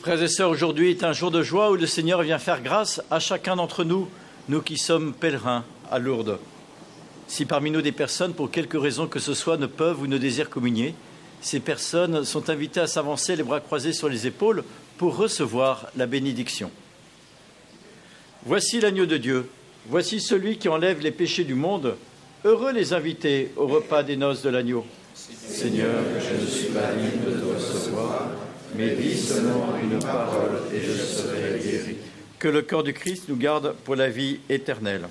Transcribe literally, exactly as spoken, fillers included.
Frères et sœurs, aujourd'hui est un jour de joie où le Seigneur vient faire grâce à chacun d'entre nous, nous qui sommes pèlerins à Lourdes. Si parmi nous des personnes, pour quelque raison que ce soit, ne peuvent ou ne désirent communier, ces personnes sont invitées à s'avancer les bras croisés sur les épaules pour recevoir la bénédiction. Voici l'agneau de Dieu, voici celui qui enlève les péchés du monde. Heureux les invités au repas des noces de l'agneau. Seigneur, je ne suis pas digne de te recevoir, mais dis seulement une parole et je serai guéri. Que le corps du Christ nous garde pour la vie éternelle.